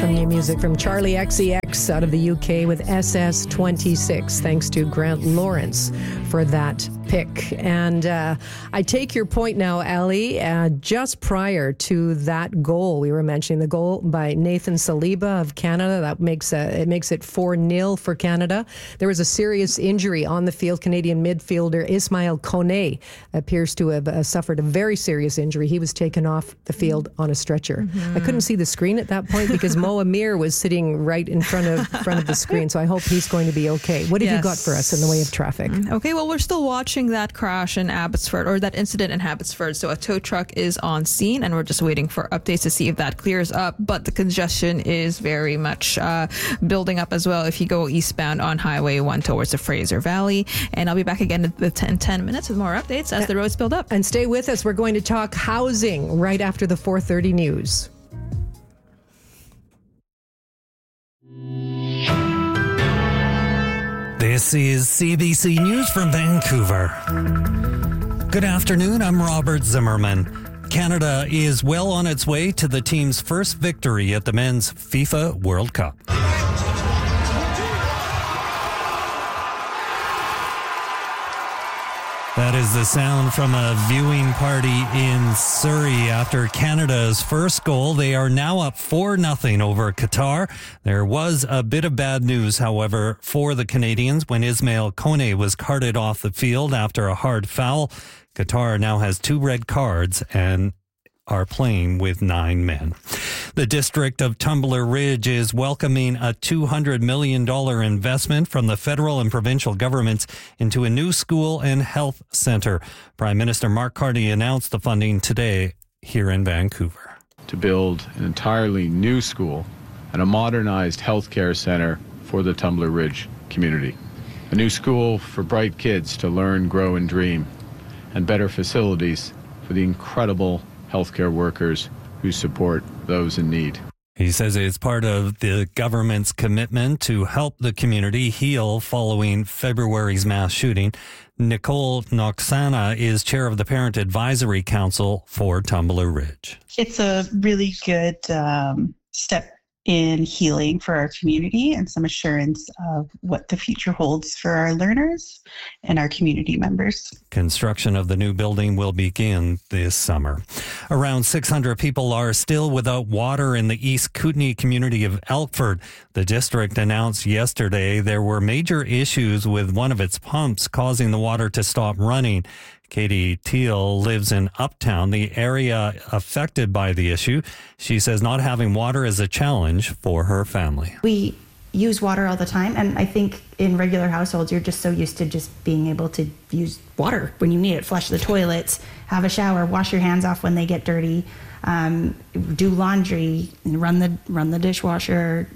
some new music from Charlie XCX out of the UK with SS26. Thanks to Grant Lawrence for that pick. And I take your point now, Ali. Just prior to that goal, we were mentioning the goal by Nathan Saliba of Canada. That makes it 4-0 for Canada. There was a serious injury on the field. Canadian midfielder Ismail Kone appears to have suffered a very serious injury. He was taken off the field on a stretcher. I couldn't see the screen at that point because Mo Amir was sitting right in front of the screen. So I hope he's going to be okay. What have you got for us in the way of traffic? Okay, well, we're still watching that crash in Abbotsford, or that incident in Abbotsford. So a tow truck is on scene and we're just waiting for updates to see if that clears up. But the congestion is very much building up as well if you go eastbound on Highway 1 towards the Fraser Valley. And I'll be back again in 10 minutes with more updates as the roads build up. And stay with us. We're going to talk housing right after the 4:30 news. This is CBC News from Vancouver. Good afternoon, I'm Robert Zimmerman. Canada is well on its way to the team's first victory at the Men's FIFA World Cup. That is the sound from a viewing party in Surrey after Canada's first goal. They are now up 4-0 over Qatar. There was a bit of bad news, however, for the Canadians when Ismail Kone was carted off the field after a hard foul. Qatar now has 2 red cards and are playing with 9 men. The district of Tumbler Ridge is welcoming a $200 million investment from the federal and provincial governments into a new school and health center. Prime Minister Mark Carney announced the funding today here in Vancouver. To build an entirely new school and a modernized healthcare center for the Tumbler Ridge community. A new school for bright kids to learn, grow, and dream, and better facilities for the incredible healthcare workers who support those in need. He says it's part of the government's commitment to help the community heal following February's mass shooting. Nicole Noxana is chair of the Parent Advisory Council for Tumbler Ridge. It's a really good step in healing for our community and some assurance of what the future holds for our learners and our community members. Construction of the new building will begin this summer. Around 600 people are still without water in the East Kootenay community of Elkford. The district announced yesterday there were major issues with one of its pumps causing the water to stop running. Katie Teal lives in Uptown, the area affected by the issue. She says not having water is a challenge for her family. We use water all the time, and I think in regular households, you're just so used to just being able to use water when you need it, flush the toilets, have a shower, wash your hands off when they get dirty, do laundry, run the dishwasher,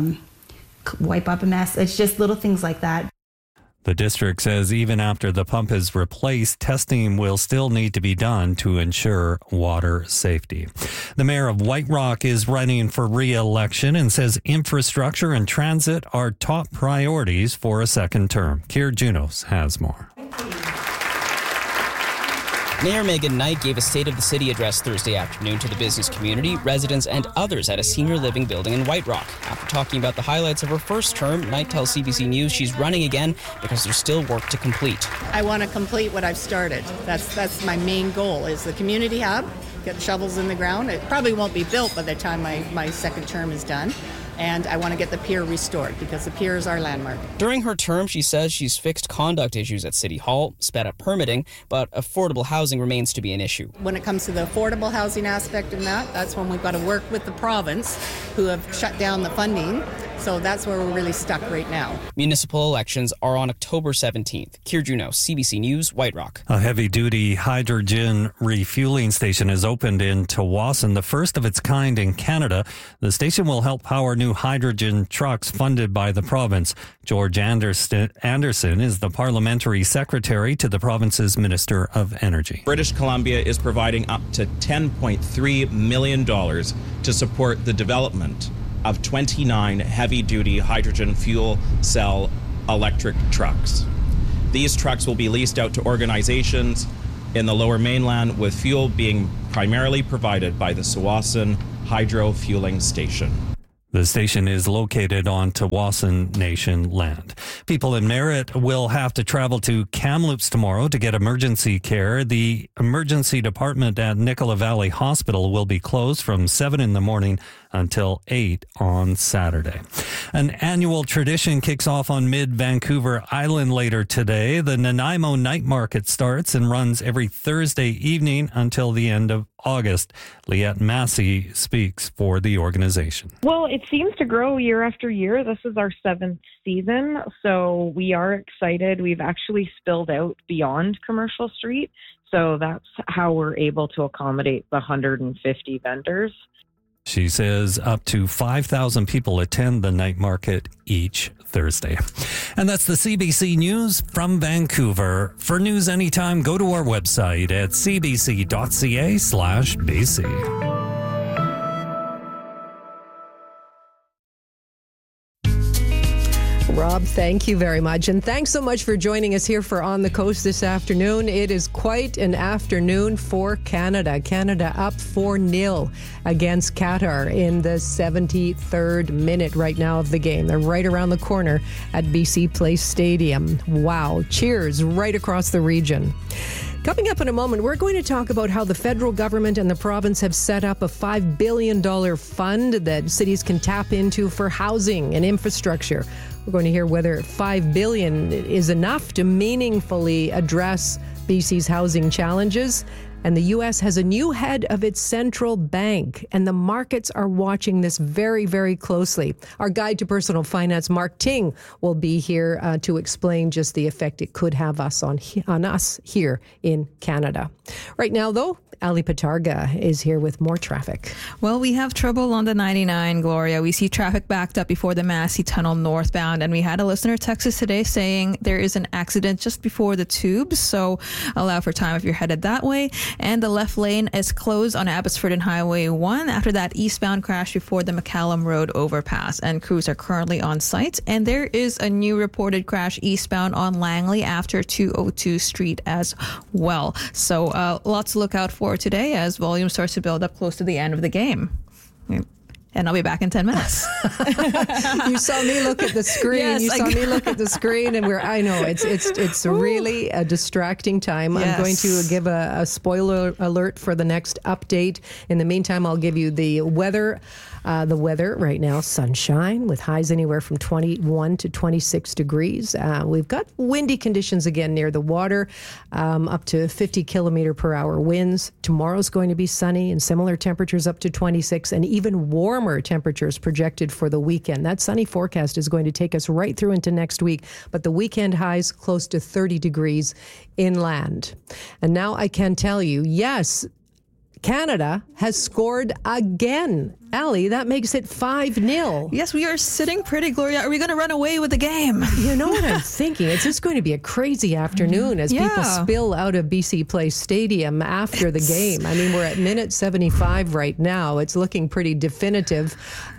wipe up a mess. It's just little things like that. The district says even after the pump is replaced, testing will still need to be done to ensure water safety. The mayor of White Rock is running for re-election and says infrastructure and transit are top priorities for a second term. Keir Junos has more. Mayor Megan Knight gave a State of the City address Thursday afternoon to the business community, residents, and others at a senior living building in White Rock. After talking about the highlights of her first term, Knight tells CBC News she's running again because there's still work to complete. I want to complete what I've started. That's my main goal, is the community hub, get shovels in the ground. It probably won't be built by the time my second term is done. And I want to get the pier restored because the pier is our landmark. During her term, she says she's fixed conduct issues at City Hall, sped up permitting, but affordable housing remains to be an issue. When it comes to the affordable housing aspect of that's when we've got to work with the province, who have shut down the funding. So that's where we're really stuck right now. Municipal elections are on October 17th. Keir Junos, CBC News, White Rock. A heavy-duty hydrogen refueling station is opened in Tawasin, the first of its kind in Canada. The station will help power new hydrogen trucks funded by the province. George Anderson is the parliamentary secretary to the province's Minister of Energy. British Columbia is providing up to $10.3 million to support the development of 29 heavy-duty hydrogen fuel cell electric trucks. These trucks will be leased out to organizations in the Lower Mainland, with fuel being primarily provided by the Tsawwassen Hydro Fueling Station. The station is located on Tawasin Nation land. People in Merritt will have to travel to Kamloops tomorrow to get emergency care. The emergency department at Nicola Valley Hospital will be closed from 7 in the morning until 8 on Saturday. An annual tradition kicks off on mid-Vancouver Island later today. The Nanaimo Night Market starts and runs every Thursday evening until the end of August. Liette Massey speaks for the organization. Well, it seems to grow year after year. This is our 7th season, so we are excited. We've actually spilled out beyond Commercial Street, so that's how we're able to accommodate the 150 vendors. She says up to 5,000 people attend the night market each Thursday. And that's the CBC News from Vancouver. For news anytime, go to our website at cbc.ca/BC. Rob, thank you very much. And thanks so much for joining us here for On the Coast this afternoon. It is quite an afternoon for Canada. Canada up 4-0 against Qatar in the 73rd minute right now of the game. They're right around the corner at BC Place Stadium. Wow. Cheers right across the region. Coming up in a moment, we're going to talk about how the federal government and the province have set up a $5 billion fund that cities can tap into for housing and infrastructure. We're going to hear whether $5 billion is enough to meaningfully address BC's housing challenges. And the U.S. has a new head of its central bank, and the markets are watching this very, very closely. Our guide to personal finance, Mark Ting, will be here to explain just the effect it could have on us here in Canada. Right now, though, Ali Patarga is here with more traffic. Well, we have trouble on the 99, Gloria. We see traffic backed up before the Massey Tunnel northbound, and we had a listener text us today saying there is an accident just before the tubes, so allow for time if you're headed that way. And the left lane is closed on Abbotsford and Highway 1 after that eastbound crash before the McCallum Road overpass, and crews are currently on site. And there is a new reported crash eastbound on Langley after 202 Street as well. So lots to look out for today as volume starts to build up close to the end of the game. And I'll be back in 10 minutes. You saw me look at the screen. Yes, you saw me look at the screen, and I know it's really a distracting time. Yes. I'm going to give a spoiler alert for the next update. In the meantime, I'll give you the weather. The weather right now, sunshine with highs anywhere from 21 to 26 degrees. We've got windy conditions again near the water, up to 50 kilometer per hour winds. Tomorrow's going to be sunny and similar temperatures up to 26, and even warmer temperatures projected for the weekend. That sunny forecast is going to take us right through into next week, but the weekend highs close to 30 degrees inland. And now I can tell you, yes, Canada has scored again. Ali, that makes it 5-0. Yes, we are sitting pretty, Gloria. Are we going to run away with the game? You know what I'm thinking? It's just going to be a crazy afternoon as people spill out of BC Place Stadium after the game. I mean, we're at minute 75 right now. It's looking pretty definitive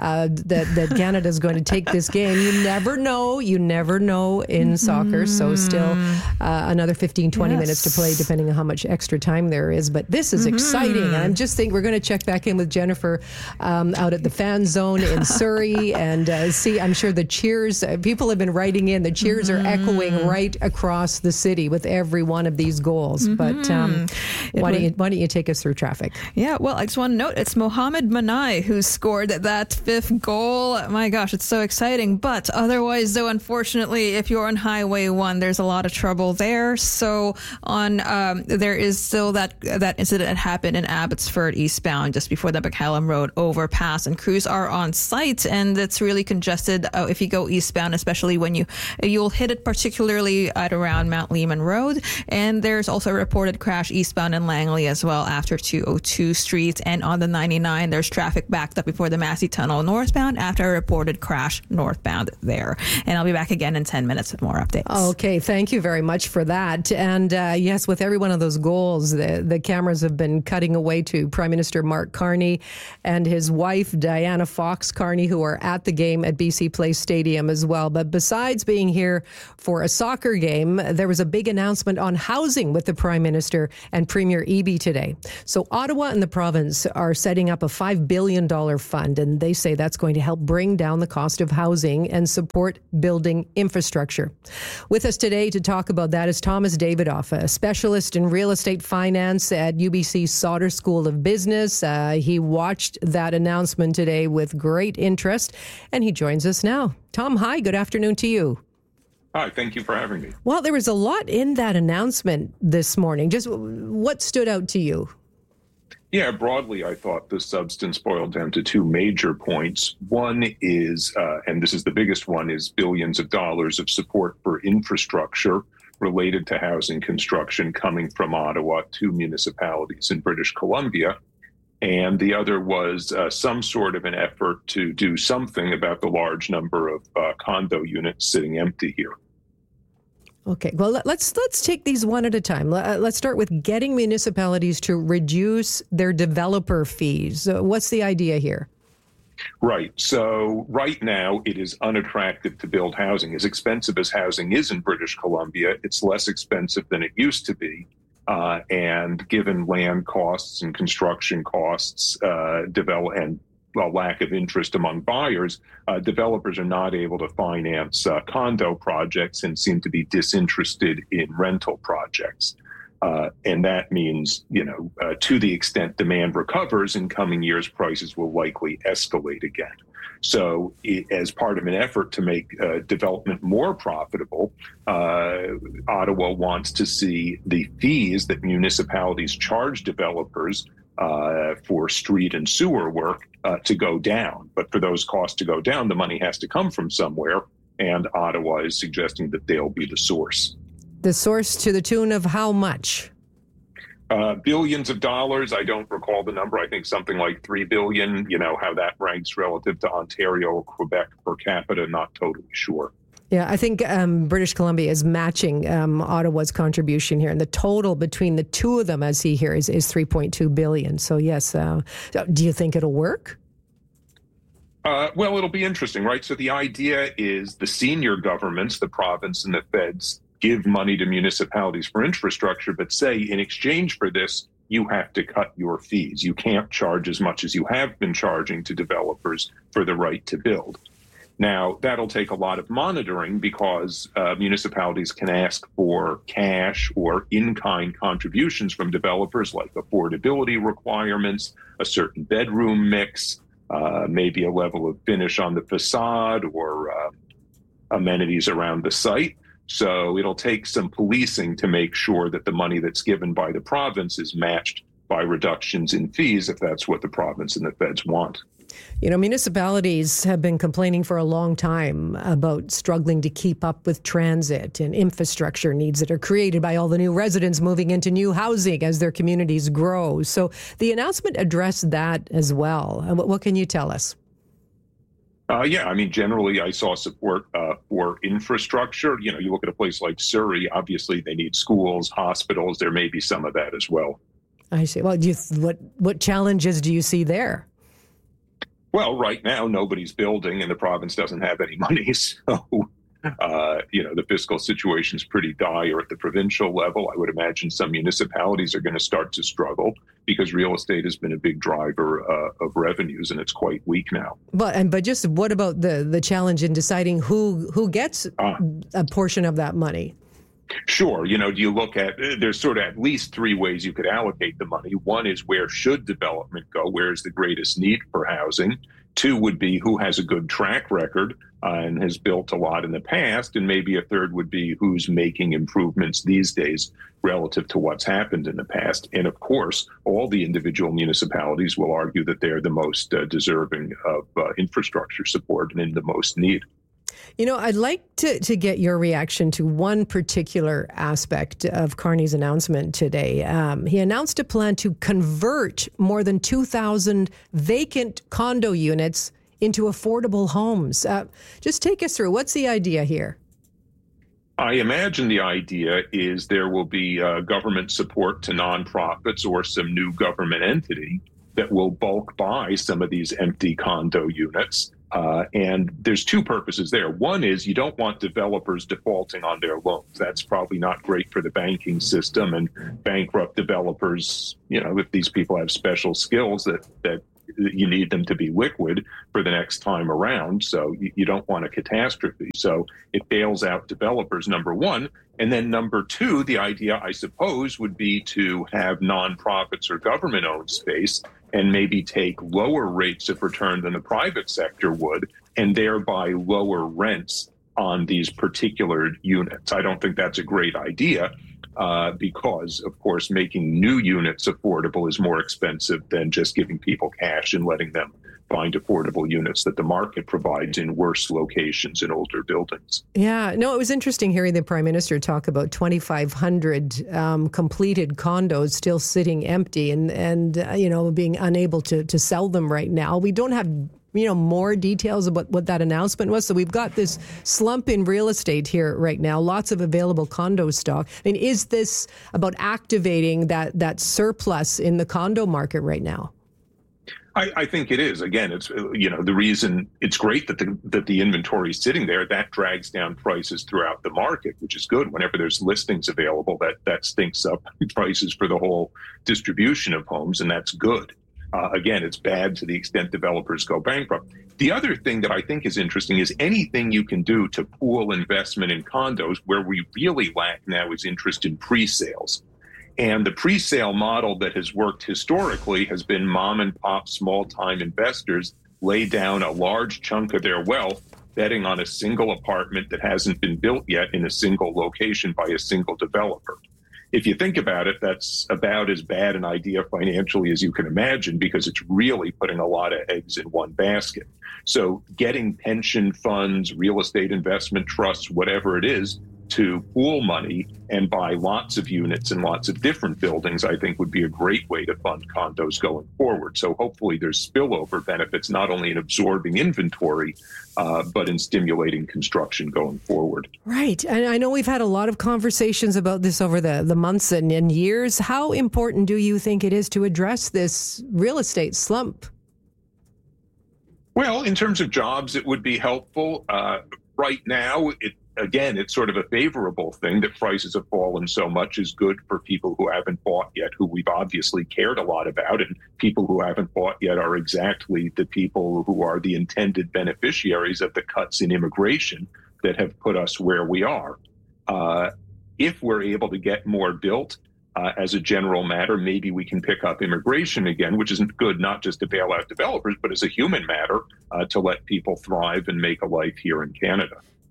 that Canada's going to take this game. You never know. You never know in soccer. So still another 15, 20 minutes to play, depending on how much extra time there is. But this is exciting. And I'm just thinking we're going to check back in with Jennifer out at the fan zone in Surrey and see, I'm sure the cheers, people have been writing in, the cheers are echoing right across the city with every one of these goals. But why don't you take us through traffic? Yeah, well, I just want to note it's Mohamed Manai who scored that 5th goal. My gosh, it's so exciting. But otherwise, though, unfortunately, if you're on Highway 1, there's a lot of trouble there. So there is still that incident that happened in Abbotsford eastbound just before the McCallum Road overpass, and crews are on site, and it's really congested if you go eastbound, especially when you'll hit it particularly at around Mount Lehman Road. And there's also a reported crash eastbound in Langley as well after 202 Street. And on the 99, there's traffic backed up before the Massey Tunnel northbound after a reported crash northbound there. And I'll be back again in 10 minutes with more updates. Okay, thank you very much for that. And yes, with every one of those goals, the cameras have been cutting away to Prime Minister Mark Carney and his wife, Diana Fox Carney, who are at the game at BC Place Stadium as well. But besides being here for a soccer game, there was a big announcement on housing with the Prime Minister and Premier Eby today. So Ottawa and the province are setting up a $5 billion fund, and they say that's going to help bring down the cost of housing and support building infrastructure. With us today to talk about that is Thomas Davidoff, a specialist in real estate finance at UBC Sauder School of Business. He watched that announcement today with great interest, and he joins us now. Tom, hi, good afternoon to you. Hi, thank you for having me. Well, there was a lot in that announcement this morning. Just what stood out to you? Yeah, broadly, I thought the substance boiled down to two major points. One is, and this is the biggest one, is billions of dollars of support for infrastructure related to housing construction coming from Ottawa to municipalities in British Columbia. And the other was some sort of an effort to do something about the large number of condo units sitting empty here. Okay, well, let's take these one at a time. Let's start with getting municipalities to reduce their developer fees. What's the idea here? Right. So right now, it is unattractive to build housing. As expensive as housing is in British Columbia, it's less expensive than it used to be. And given land costs and construction costs, and a lack of interest among buyers, developers are not able to finance condo projects and seem to be disinterested in rental projects. And that means, to the extent demand recovers in coming years, prices will likely escalate again. So as part of an effort to make development more profitable, Ottawa wants to see the fees that municipalities charge developers for street and sewer work to go down. But for those costs to go down, the money has to come from somewhere. And Ottawa is suggesting that they'll be the source. The source to the tune of how much? Billions of dollars. I don't recall the number. I think something like $3 billion. How that ranks relative to Ontario or Quebec per capita, not totally sure. Yeah, I think British Columbia is matching Ottawa's contribution here. And the total between the two of them, as he here, is $3.2 billion. So, yes. Do you think it'll work? Well, it'll be interesting, right? So the idea is the senior governments, the province and the feds, give money to municipalities for infrastructure, but say in exchange for this, you have to cut your fees. You can't charge as much as you have been charging to developers for the right to build. Now, that'll take a lot of monitoring because municipalities can ask for cash or in-kind contributions from developers like affordability requirements, a certain bedroom mix, maybe a level of finish on the facade or amenities around the site. So it'll take some policing to make sure that the money that's given by the province is matched by reductions in fees if that's what the province and the feds want. Municipalities have been complaining for a long time about struggling to keep up with transit and infrastructure needs that are created by all the new residents moving into new housing as their communities grow. So the announcement addressed that as well. What can you tell us? Generally, I saw support for infrastructure. You look at a place like Surrey, obviously they need schools, hospitals. There may be some of that as well. I see. Well, what challenges do you see there? Well, right now, nobody's building and the province doesn't have any money. So, the fiscal situation is pretty dire at the provincial level. I would imagine some municipalities are going to start to struggle because real estate has been a big driver of revenues and it's quite weak now. But just what about the challenge in deciding who gets a portion of that money? Sure. Do you look at, there's sort of at least three ways you could allocate the money. One is where should development go? Where is the greatest need for housing? Two would be who has a good track record and has built a lot in the past. And maybe a third would be who's making improvements these days relative to what's happened in the past. And of course, all the individual municipalities will argue that they're the most deserving of infrastructure support and in the most need. I'd like to get your reaction to one particular aspect of Carney's announcement today. He announced a plan to convert more than 2,000 vacant condo units into affordable homes. Just take us through. What's the idea here? I imagine the idea is there will be government support to nonprofits or some new government entity that will bulk buy some of these empty condo units. And there's two purposes there. One is you don't want developers defaulting on their loans. That's probably not great for the banking system, and bankrupt developers, if these people have special skills that you need them to be liquid for the next time around. So you don't want a catastrophe. So it bails out developers, number one. And then number two, the idea, I suppose, would be to have nonprofits or government-owned space and maybe take lower rates of return than the private sector would, and thereby lower rents on these particular units. I don't think that's a great idea because, of course, making new units affordable is more expensive than just giving people cash and letting them find affordable units that the market provides in worse locations in older buildings. Yeah, no, it was interesting hearing the Prime Minister talk about 2,500 completed condos still sitting empty and being unable to sell them right now. We don't have more details about what that announcement was. So we've got this slump in real estate here right now, lots of available condo stock. I mean, is this about activating that surplus in the condo market right now? I think it is. Again, it's the reason it's great that the inventory is sitting there. That drags down prices throughout the market, which is good. Whenever there's listings available, that stinks up prices for the whole distribution of homes, and that's good. Again, it's bad to the extent developers go bankrupt. The other thing that I think is interesting is anything you can do to pool investment in condos. Where we really lack now is interest in pre-sales. And the pre-sale model that has worked historically has been mom and pop small-time investors lay down a large chunk of their wealth betting on a single apartment that hasn't been built yet in a single location by a single developer. If you think about it, that's about as bad an idea financially as you can imagine, because it's really putting a lot of eggs in one basket. So getting pension funds, real estate investment trusts, whatever it is, to pool money and buy lots of units in lots of different buildings, I think would be a great way to fund condos going forward. So hopefully there's spillover benefits, not only in absorbing inventory, but in stimulating construction going forward. Right. And I know we've had a lot of conversations about this over the months and years. How important do you think it is to address this real estate slump? Well, in terms of jobs, it would be helpful. Right now, it's sort of a favorable thing that prices have fallen so much is good for people who haven't bought yet, who we've obviously cared a lot about. And people who haven't bought yet are exactly the people who are the intended beneficiaries of the cuts in immigration that have put us where we are. If we're able to get more built, as a general matter, maybe we can pick up immigration again, which isn't good, not just to bail out developers, but as a human matter, to let people thrive and make a life here in Canada.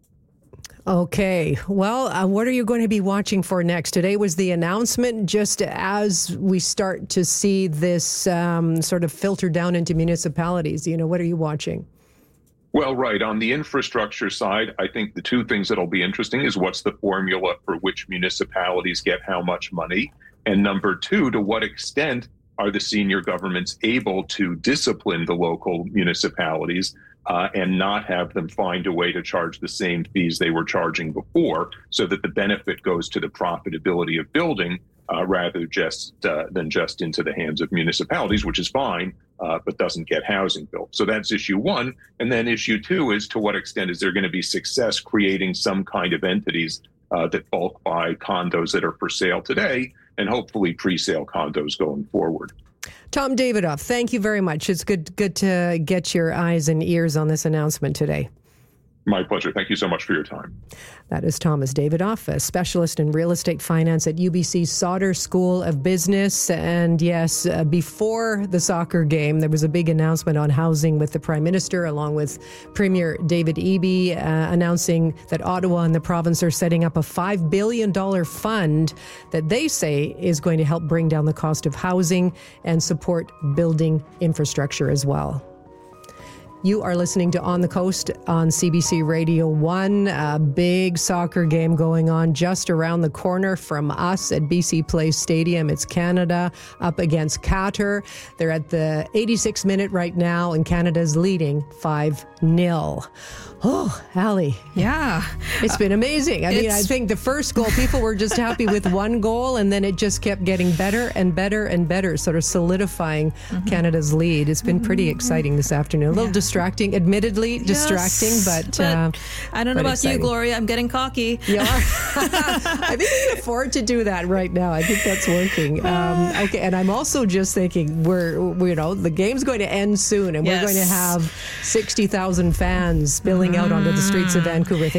Okay. Well, what are you going to be watching for next? Today was the announcement. Just as we start to see this sort of filter down into municipalities, what are you watching? Well, right. On the infrastructure side, I think the two things that'll be interesting is what's the formula for which municipalities get how much money? And number two, to what extent are the senior governments able to discipline the local municipalities and not have them find a way to charge the same fees they were charging before, so that the benefit goes to the profitability of building rather than just into the hands of municipalities, which is fine, but doesn't get housing built. So that's issue one. And then issue two is to what extent is there going to be success creating some kind of entities that bulk buy condos that are for sale today, and hopefully pre-sale condos going forward. Tom Davidoff, thank you very much. It's good to get your eyes and ears on this announcement today. My pleasure. Thank you so much for your time. That is Thomas Davidoff, a specialist in real estate finance at UBC Sauder School of Business. And yes, before the soccer game, there was a big announcement on housing with the Prime Minister, along with Premier David Eby, announcing that Ottawa and the province are setting up a $5 billion fund that they say is going to help bring down the cost of housing and support building infrastructure as well. You are listening to On the Coast on CBC Radio 1. A big soccer game going on just around the corner from us at BC Place Stadium. It's Canada up against Qatar. They're at the 86th minute right now, and Canada's leading 5-0. Oh, Allie. Yeah. It's been amazing. I think the first goal, people were just happy with one goal, and then it just kept getting better and better and better, sort of solidifying Canada's lead. It's been pretty exciting this afternoon. A little distracting, admittedly distracting, but I don't know about exciting. you, Gloria. I'm getting cocky. You are? I think we can afford to do that right now. I think that's working. Okay, and I'm also just thinking the game's going to end soon, and we're going to have 60,000 fans spilling out onto the streets of Vancouver.